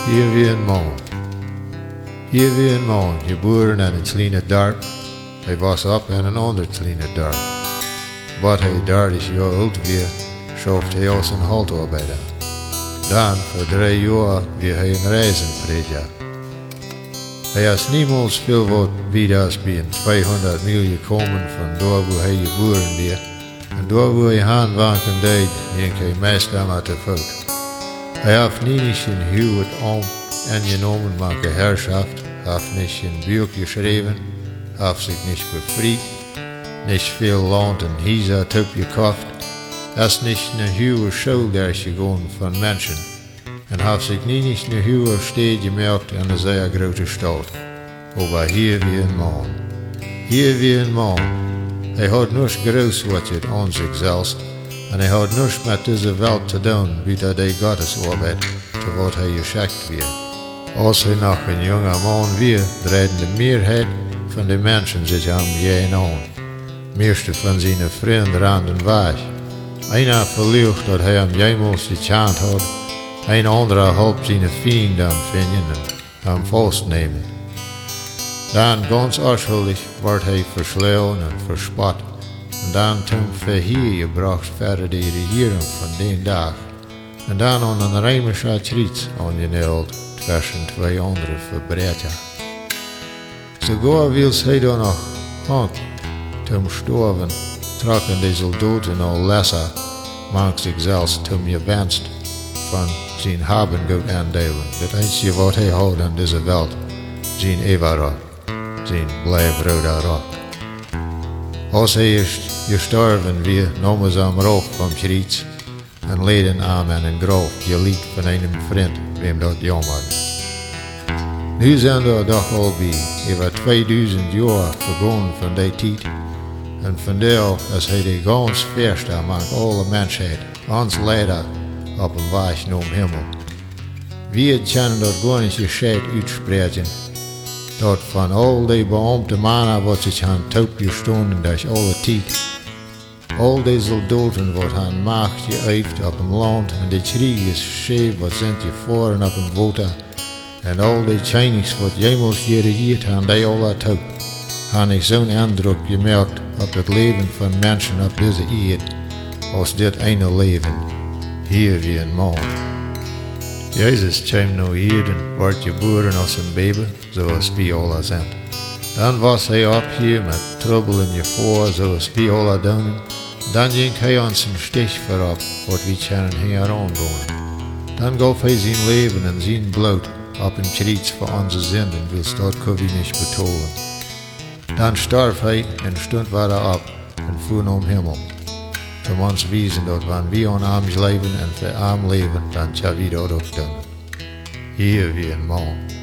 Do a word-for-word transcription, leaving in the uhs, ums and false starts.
Hier wie een man. Hier wie een man, geboren in een kleine dorp. Hij was op in een ander kleine dorp. Wat hij dertig jaar oud weer, schoft hij als een haltarbeider. Dan, voor drie jaar, weer hij een reizenprediker. Hij is niemals veel wat bieders bij een tweehonderd mil gekomen van daar waar hij geboren weer. En daar waar hij handwerken deed, ging hij meestal met de voet. Hij heeft niet zijn huwelijk om en genomen met geheerschaft, heeft niet zijn buik geschreven, heeft zich niet bevrijd, niet veel land en huizen opgekocht, is niet een huwe schuldig gegaan van mensen en heeft zich niet een huwe steed gemerkt in een zeer grote stad. Maar hier wie een man. Hier wie een man. Hij had niets groot wat je aan zich zelfs. En hij had niets met deze wereld te doen, buiten de Gottesarbeid, te wat hij geschickt werd. Als hij nog een jonge man weer, draaide de meerheid van de mensen zich hem geen aan. Meeste van zijn vrienden renden weg. Einer verlicht dat hij hem jemals gechant had, een andere hielp zijn vrienden vinden en hem vastnemen. Dan ganz onschuldig werd hij verslagen en verspot. En dan toen verhier gebracht verder de regering van die dag. En dan aan een Rijmische triets aangeneld tussen twee andere verbrecher. Sogar wil hij dan nog hangt. Toen sterven, trokken de soldaten al lesser, maakt zich zelfs toen gewenst van zijn hebben goed aandelen. Dat einzige wat hij had in deze wereld, zijn eeuwig, zijn blijvrode rok. Als hij is gestorven weer, namen ze hem roog van Kriets en leden hem in een graf, geliefd van een vriend, wem dat jammer. Nu zijn er toch al bij, over tweeduizend jaar vergaan van die tijd. En vandaar is hij de gans verste among alle mensheid, ons leider op een weg naar hemel. Wir kunnen dat gar niet gescheit uitspreken, dat van al die beambte mannen wat zich aan top gestonden durch alle tijd. Al die soldaten wat aan macht geëifd op een land en de kriegers scheef wat zijn gevoeren op een water. En al die Chinese wat jemals geregeerd aan die alle top. Heb ik zo'n indruk gemerkt op het leven van mensen op deze aarde, als dit ene leven, hier wie een man. Jezus kwam naar hier en werd geboren als een baby, zoals wij alle zijn. Dan was hij op hier met trouble en gevaar, zoals wij alle doen. Dan ging hij ons een stich voorop, wat wij kunnen hier aanwonen. Dan gaf hij zijn leven en zijn bloed op een kruis voor onze zinden, wils dat kon hij niet betalen. Dan starf hij en stond weer op en voer naar hemel. Om ons wijzen dat wanneer we aan hem leven en voor hem leven, dan zullen we dat ook doen. Hier wie een man.